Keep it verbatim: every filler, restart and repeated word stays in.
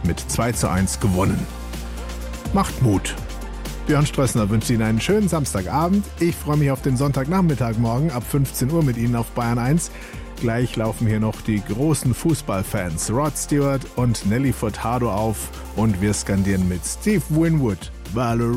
mit zwei zu eins gewonnen. Macht Mut. Björn Strössner wünscht Ihnen einen schönen Samstagabend. Ich freue mich auf den Sonntagnachmittag morgen ab fünfzehn Uhr mit Ihnen auf Bayern eins. Gleich laufen hier noch die großen Fußballfans Rod Stewart und Nelly Furtado auf und wir skandieren mit Steve Winwood Valerie.